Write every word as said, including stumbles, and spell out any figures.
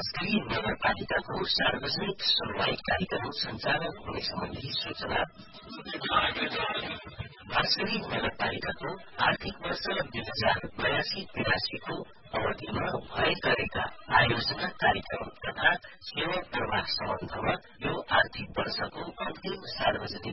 वास्करी नगरपालिकाको सार्वजनिक सुनवाई कार्यक्रम सञ्चालन हुने सम्बन्धी सूचना। वास्करी नगरपालिकाको आर्थिक वर्ष दुई हजार बयासी तिरासीको अवधिमा भए गरेका आयोजना कार्यक्रम तथा सेवा प्रवाह सम्बन्धमा यो आर्थिक वर्षको अन्तिम सार्वजनिक